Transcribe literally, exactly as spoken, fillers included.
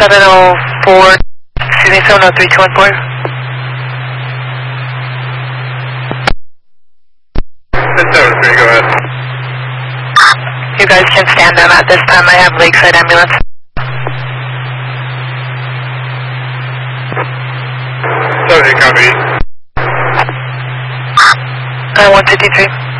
seven oh four, excuse me, seven oh three two one four. seven three, go ahead. You guys can stand them at this time. I have Lakeside Ambulance. seven eight, copy. Uh, one fifty-three.